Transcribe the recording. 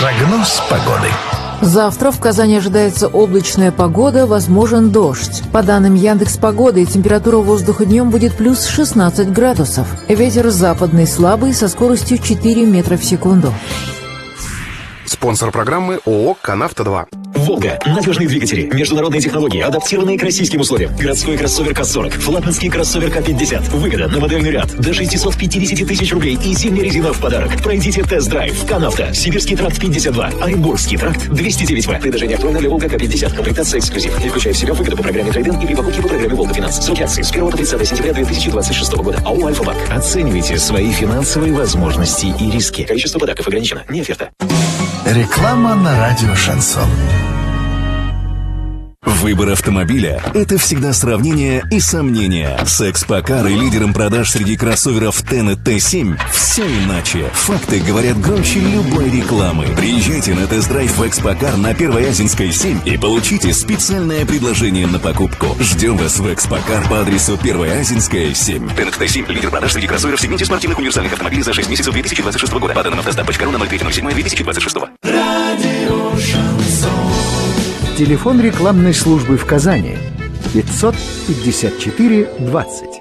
Прогноз погоды. Завтра в Казани ожидается облачная погода, возможен дождь. По данным Яндекс.Погоды, температура воздуха днем будет плюс 16 градусов. Ветер западный слабый со скоростью 4 метра в секунду. Спонсор программы ООО «Канавто-2». «Волга». Надежные двигатели, международные технологии, адаптированные к российским условиям. Городской кроссовер К-40, флагманский кроссовер К-50. Выгода на модельный ряд до 650 тысяч рублей и зимняя резина в подарок. Пройдите тест-драйв. «Канавто». Сибирский тракт 52, Оренбургский тракт 209В. Предложение актуально для «Волга» К-50. Комплектация эксклюзив. Не включая в себя выгоду по программе трейд-ин и при покупке по программе «Волга Финанс». Сроки акции с 1 по 30 сентября 2026 года. АО «Альфа-Банк». Оценивайте свои финансовые возможности и риски. Количество подарков ограничено. Не оферта. Реклама на радио «Шансон». Выбор автомобиля – это всегда сравнение и сомнения. С «Экспокар» и лидером продаж среди кроссоверов Ten и T7 все иначе. Факты говорят громче любой рекламы. Приезжайте на тест-драйв в «Экспокар» на Первоазинской 7 и получите специальное предложение на покупку. Ждем вас в «Экспокар» по адресу Первоазинская 7. Ten и T7 – лидер продаж среди кроссоверов в сегменте спортивных универсальных автомобилей за 6 месяцев 2026 года. По данным автостап.ру на 03.07.2026. Радио «Шансон». Телефон рекламной службы в Казани 554 20.